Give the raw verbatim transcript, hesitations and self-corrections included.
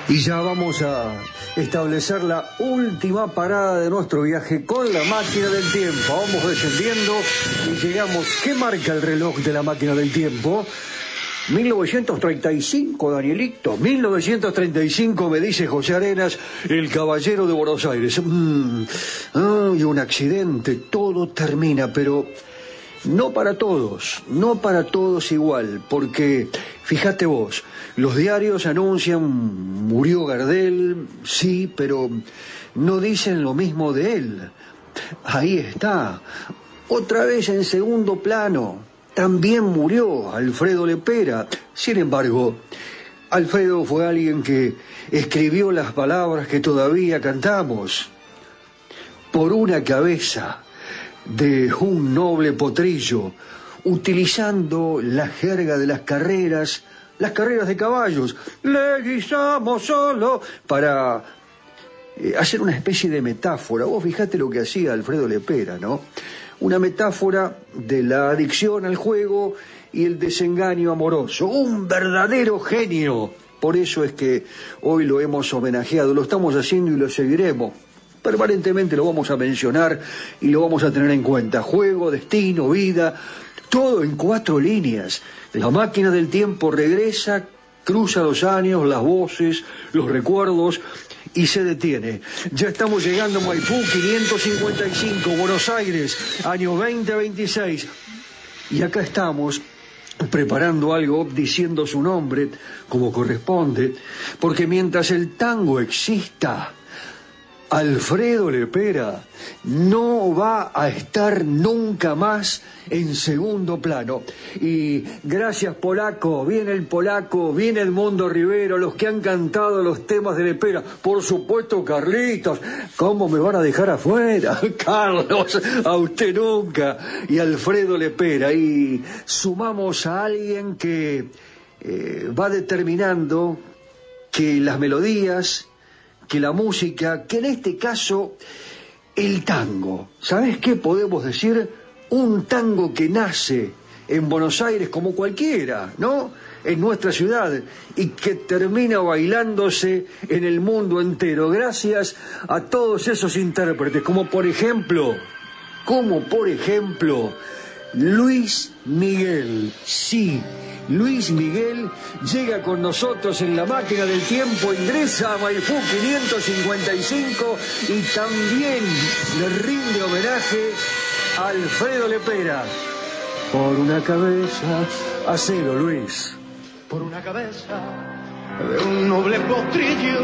Y ya vamos a establecer la última parada de nuestro viaje con la máquina del tiempo. Vamos descendiendo y llegamos. ¿Qué marca el reloj de la máquina del tiempo? mil novecientos treinta y cinco, Danielito. mil novecientos treinta y cinco, me dice José Arenas, el caballero de Buenos Aires. Mm, ay, un accidente, todo termina, pero no para todos, no para todos igual, porque, fíjate vos, los diarios anuncian, murió Gardel, sí, pero no dicen lo mismo de él. Ahí está, otra vez en segundo plano. También murió Alfredo Lepera. Sin embargo, Alfredo fue alguien que escribió las palabras que todavía cantamos. Por una cabeza de un noble potrillo, utilizando la jerga de las carreras, las carreras de caballos. Le guisamos solo para eh, hacer una especie de metáfora. Vos fijate lo que hacía Alfredo Lepera, ¿no? Una metáfora de la adicción al juego y el desengaño amoroso. Un verdadero genio. Por eso es que hoy lo hemos homenajeado, lo estamos haciendo y lo seguiremos. Permanentemente lo vamos a mencionar y lo vamos a tener en cuenta. Juego, destino, vida, todo en cuatro líneas. La máquina del tiempo regresa, cruza los años, las voces, los recuerdos y se detiene. Ya estamos llegando a Maipú, quinientos cincuenta y cinco, Buenos Aires, año veinte veintiséis. Y acá estamos preparando algo, diciendo su nombre como corresponde, porque mientras el tango exista, Alfredo Lepera no va a estar nunca más en segundo plano. Y gracias, Polaco, viene el Polaco, viene Edmundo Rivero, los que han cantado los temas de Lepera. Por supuesto, Carlitos, ¿cómo me van a dejar afuera? Carlos, a usted nunca. Y Alfredo Lepera. Y sumamos a alguien que eh, va determinando que las melodías, que la música, que en este caso el tango. ¿Sabes qué podemos decir? Un tango que nace en Buenos Aires como cualquiera, ¿no? En nuestra ciudad, y que termina bailándose en el mundo entero, gracias a todos esos intérpretes, como por ejemplo, como por ejemplo, Luis Miguel. Sí, Luis Miguel llega con nosotros en la máquina del tiempo, ingresa a Maipú quinientos cincuenta y cinco y también le rinde homenaje a Alfredo Lepera. Por una cabeza, hacelo, Luis. Por una cabeza de un noble potrillo